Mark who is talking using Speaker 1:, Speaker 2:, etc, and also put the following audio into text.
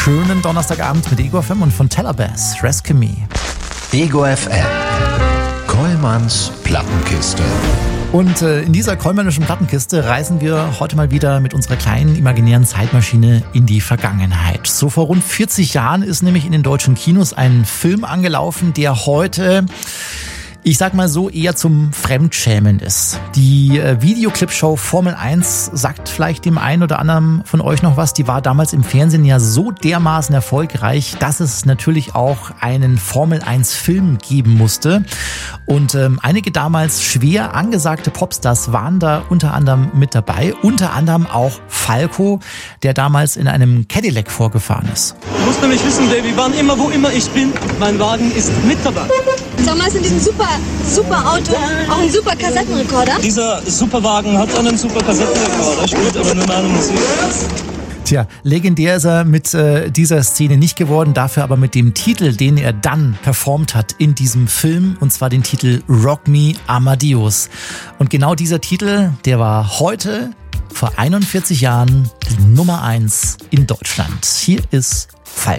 Speaker 1: schönen Donnerstagabend mit Ego FM und von Tellerbass, Rescue Me.
Speaker 2: Ego FM, Kollmanns Plattenkiste.
Speaker 1: Und in dieser kollmännischen Plattenkiste reisen wir heute mal wieder mit unserer kleinen imaginären Zeitmaschine in die Vergangenheit. So vor rund 40 Jahren ist nämlich in den deutschen Kinos ein Film angelaufen, der heute, ich sag mal so, eher zum Fremdschämen ist. Die Videoclip-Show Formel 1 sagt vielleicht dem einen oder anderen von euch noch was. Die war damals im Fernsehen ja so dermaßen erfolgreich, dass es natürlich auch einen Formel 1-Film geben musste. Und einige damals schwer angesagte Popstars waren da unter anderem mit dabei. Unter anderem auch Falco, der damals in einem Cadillac vorgefahren ist.
Speaker 3: Du musst nämlich wissen, Baby, wann immer, wo immer ich bin, mein Wagen ist mit dabei.
Speaker 4: Damals in diesem super Auto auch ein super Kassettenrekorder.
Speaker 3: Dieser Superwagen hat einen super Kassettenrekorder, spielt aber nur meine Musik.
Speaker 1: Tja, legendär ist er mit dieser Szene nicht geworden, dafür aber mit dem Titel, den er dann performt hat in diesem Film, und zwar den Titel Rock Me Amadeus. Und genau dieser Titel, der war heute vor 41 Jahren die Nummer 1 in Deutschland. Hier ist